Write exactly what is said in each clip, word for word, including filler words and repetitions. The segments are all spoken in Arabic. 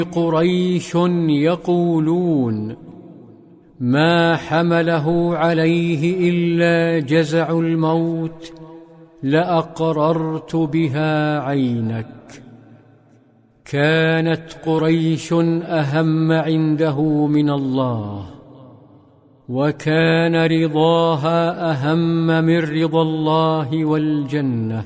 قريش يقولون: ما حمله عليه إلا جزع الموت لأقررت بها عينك. كانت قريش أهم عنده من الله، وكان رضاها أهم من رضا الله والجنة.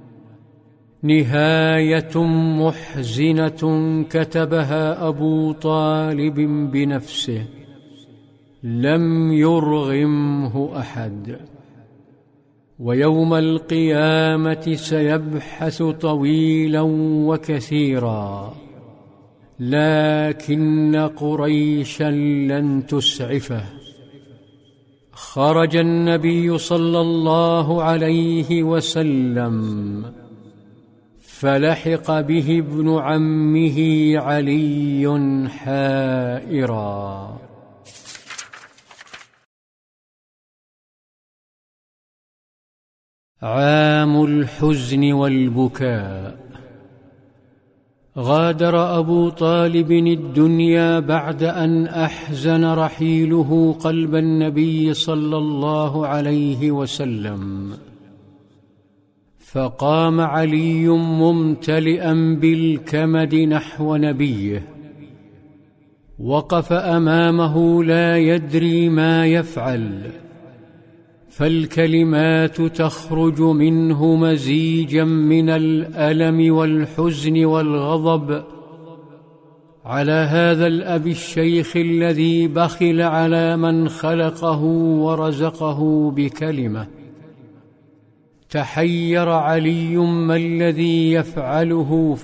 نهاية محزنة كتبها أبو طالب بنفسه، لم يرغمه أحد. ويوم القيامة سيبحث طويلا وكثيرا، لكن قريشا لن تسعفه. خرج النبي صلى الله عليه وسلم، فلحق به ابن عمه علي حائرا. عام الحزن والبكاء. غادر أبو طالب الدنيا بعد أن أحزن رحيله قلب النبي صلى الله عليه وسلم، فقام علي ممتلئا بالكمد نحو نبيه، وقف أمامه لا يدري ما يفعل، فالكلمات تخرج منه مزيجا من الألم والحزن والغضب على هذا الأب الشيخ الذي بخل على من خلقه ورزقه بكلمة. تحير علي ما الذي يفعله